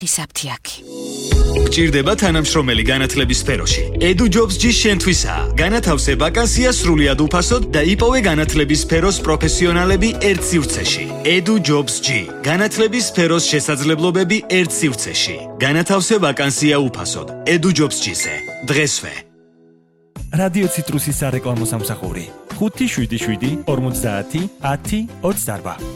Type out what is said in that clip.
ისაფთიაქი. გჭირდება თანამშრომელი განათლების სფეროში. Edu Jobs G შენთვისაა. განათავსე ვაკანსია სრულიად უფასოდ და იპოვე განათლების სფეროს პროფესიონალები ერთ სივრცეში. Edu Jobs G. განათლების სფეროს შესაძლებლობები ერთ სივრცეში. განათავსე ვაკანსია უფასოდ. Edu Jobs G-ზე. დღესვე. რადიო ციტრუსის სარეკლამო სამსახური 577 50 10 28